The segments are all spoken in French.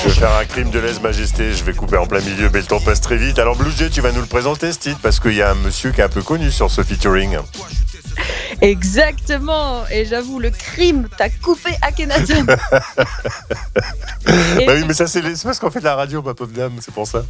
Je vais faire un crime de lèse-majesté, je vais couper en plein milieu, mais le temps passe très vite. Alors Blue Jay, tu vas nous le présenter ce titre, parce qu'il y a un monsieur qui est un peu connu sur ce featuring. Exactement, et j'avoue, le crime, t'as coupé Akhenaton. Bah oui, mais ça c'est parce qu'on fait de la radio, ma pauvre dame, c'est pour ça.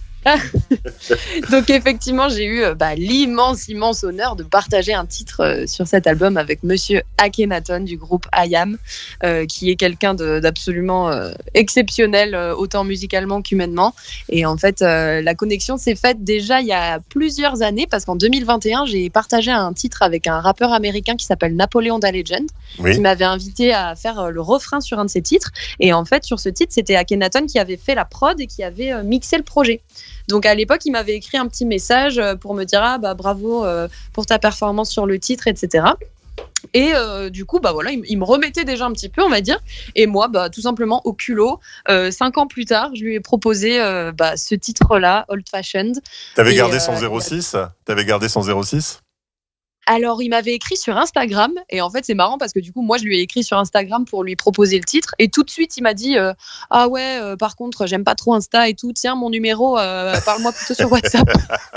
Donc effectivement, j'ai eu l'immense honneur de partager un titre sur cet album avec Monsieur Akhenaton du groupe I.AM, qui est quelqu'un d'absolument exceptionnel, autant musicalement qu'humainement. Et en fait, la connexion s'est faite déjà il y a plusieurs années, parce qu'en 2021, j'ai partagé un titre avec un rappeur américain qui s'appelle Napoleon Da Legend, qui m'avait invité à faire le refrain sur un de ses titres. Et en fait, sur ce titre, c'était Akhenaton qui avait fait la prod et qui avait mixé le projet. Donc à l'époque, il m'avait écrit un petit message pour me dire bravo pour ta performance sur le titre, etc. Et du coup, voilà, il me remettait déjà un petit peu, on va dire. Et moi, tout simplement au culot, 5 ans plus tard, je lui ai proposé ce titre-là, Old Fashioned. T'avais gardé son 06 ? T'avais gardé son 06 ? Alors, il m'avait écrit sur Instagram, et en fait, c'est marrant parce que du coup, moi, je lui ai écrit sur Instagram pour lui proposer le titre, et tout de suite, il m'a dit ah ouais, par contre, j'aime pas trop Insta et tout, tiens, mon numéro, parle-moi plutôt sur WhatsApp.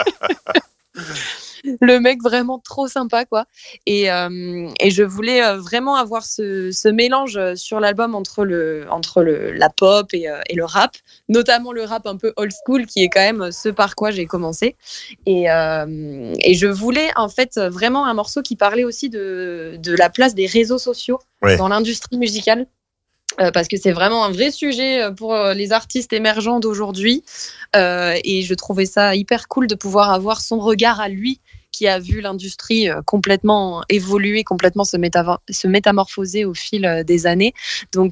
Le mec vraiment trop sympa, quoi. Et je voulais vraiment avoir ce mélange sur l'album entre la pop et le rap, notamment le rap un peu old school, qui est quand même ce par quoi j'ai commencé. Et je voulais en fait vraiment un morceau qui parlait aussi de la place des réseaux sociaux dans l'industrie musicale. Parce que c'est vraiment un vrai sujet pour les artistes émergents d'aujourd'hui. Et je trouvais ça hyper cool de pouvoir avoir son regard à lui, qui a vu l'industrie complètement évoluer, complètement se métamorphoser au fil des années. Donc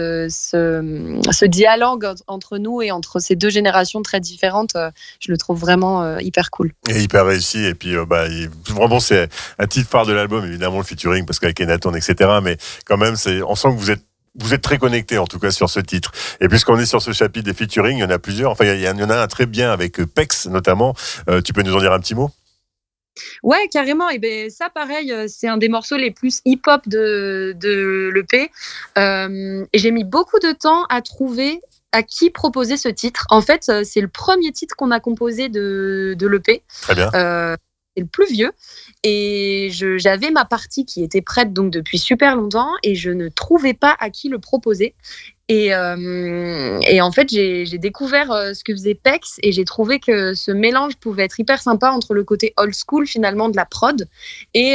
ce dialogue entre nous et entre ces deux générations très différentes, je le trouve vraiment hyper cool. Et hyper réussi. Et puis vraiment, c'est un titre phare de l'album, évidemment le featuring, parce qu'avec Akhenaton, etc. Mais quand même, on sent que vous êtes très connectés, en tout cas, sur ce titre. Et puisqu'on est sur ce chapitre des featuring, il y en a plusieurs. Enfin, il y en a un très bien avec Pex, notamment. Tu peux nous en dire un petit mot ? Ouais, carrément. Et ça, pareil, c'est un des morceaux les plus hip-hop de l'EP. Et j'ai mis beaucoup de temps à trouver à qui proposer ce titre. En fait, c'est le premier titre qu'on a composé de l'EP. Très bien. C'est le plus vieux. Et j'avais ma partie qui était prête donc depuis super longtemps, et je ne trouvais pas à qui le proposer. Et en fait, j'ai découvert ce que faisait Pex, et j'ai trouvé que ce mélange pouvait être hyper sympa entre le côté old school finalement de la prod et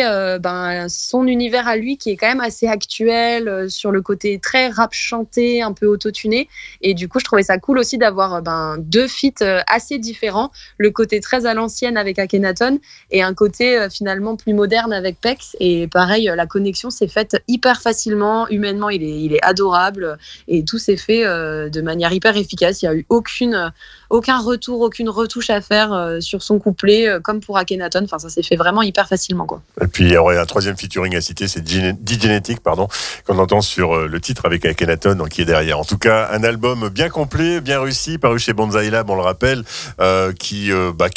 son univers à lui qui est quand même assez actuel, sur le côté très rap chanté, un peu autotuné. Et du coup, je trouvais ça cool aussi d'avoir deux feats assez différents, le côté très à l'ancienne avec Akhenaton et un côté finalement plus moderne avec Pex. Et pareil, la connexion s'est faite hyper facilement, humainement il est adorable, et tout s'est fait de manière hyper efficace. Il n'y a eu aucun retour, aucune retouche à faire sur son couplet, comme pour Akhenaton. Enfin, ça s'est fait vraiment hyper facilement, quoi. Et puis, il y aurait un troisième featuring à citer, c'est D-Genetic, qu'on entend sur le titre avec Akhenaton, qui est derrière. En tout cas, un album bien complet, bien réussi, paru chez Bonsaï Lab, on le rappelle, qui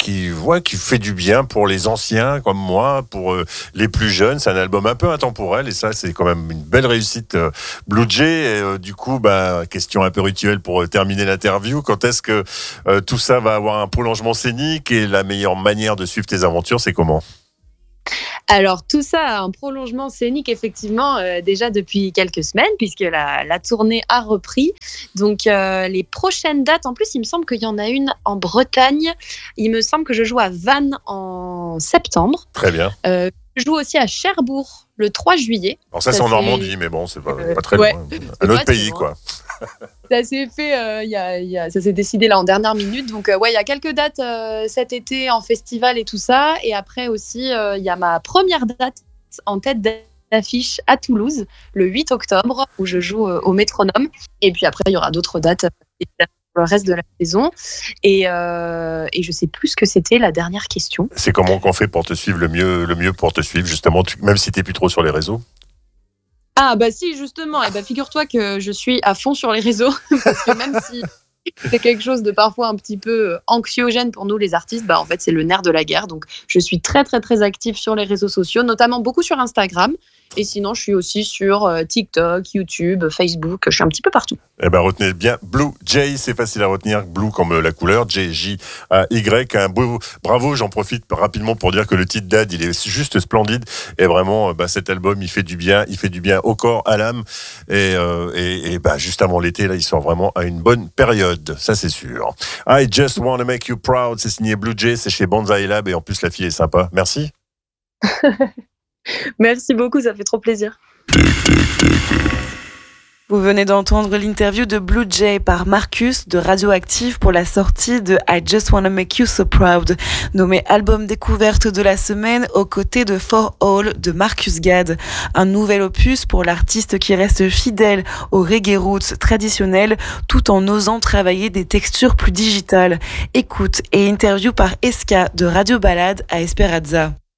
fait du bien pour les anciens comme moi, pour les plus jeunes. C'est un album un peu intemporel, et ça, c'est quand même une belle réussite. Blue Jay, du coup, question un peu rituelle pour terminer l'interview. Quand est-ce que tout ça va avoir un prolongement scénique, et la meilleure manière de suivre tes aventures, c'est comment ? Alors, tout ça a un prolongement scénique, effectivement, déjà depuis quelques semaines, puisque la tournée a repris. Donc, les prochaines dates, en plus, il me semble qu'il y en a une en Bretagne. Il me semble que je joue à Vannes en septembre. Très bien. Je joue aussi à Cherbourg le 3 juillet. Alors ça c'est en Normandie, mais bon, c'est pas très loin. Un autre pays, quoi. Ça s'est fait, ça s'est décidé là en dernière minute. Donc, il y a quelques dates cet été en festival et tout ça. Et après aussi, il y a ma première date en tête d'affiche à Toulouse, le 8 octobre, où je joue au Métronome. Et puis après, il y aura d'autres dates pour le reste de la saison. Et je sais plus ce que c'était la dernière question. C'est comment qu'on fait pour te suivre le mieux pour te suivre, justement, même si t'es plus trop sur les réseaux? Ah bah si, justement, figure-toi que je suis à fond sur les réseaux, parce que même si c'est quelque chose de parfois un petit peu anxiogène pour nous les artistes, en fait c'est le nerf de la guerre. Donc je suis très très très active sur les réseaux sociaux, notamment beaucoup sur Instagram. Et sinon, je suis aussi sur TikTok, YouTube, Facebook. Je suis un petit peu partout. Eh ben, retenez bien Blue Jay, c'est facile à retenir. Blue comme la couleur, J-J-Y. Bravo, j'en profite rapidement pour dire que le titre d'Ad, il est juste splendide. Et vraiment, cet album, il fait du bien au corps, à l'âme. Et juste avant l'été, là, il sort vraiment à une bonne période. Ça, c'est sûr. I Just Wanna Make You Proud, c'est signé Blue Jay, c'est chez Banzai Lab. Et en plus, la fille est sympa. Merci. Merci beaucoup, ça fait trop plaisir. Vous venez d'entendre l'interview de Blue Jay par Marcus de Radioactive pour la sortie de I Just Wanna Make You So Proud, nommé album découverte de la semaine aux côtés de For All de Marcus Gad. Un nouvel opus pour l'artiste qui reste fidèle aux reggae roots traditionnels tout en osant travailler des textures plus digitales. Écoute et interview par Eska de Radio Balade à Esperanza.